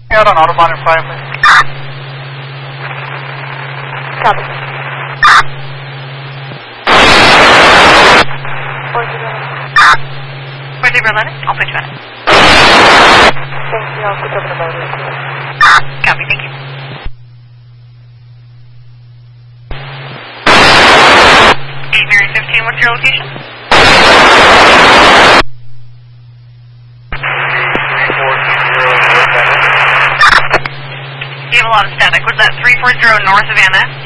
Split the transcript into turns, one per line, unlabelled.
Out on Autobahn in 5, please.
Copy. 4011, I'll put you on it.
Thank you, I'll put over the motor.
Copy, thank you. What's your location?
340
You have a lot of static. Was that 340 North Savannah?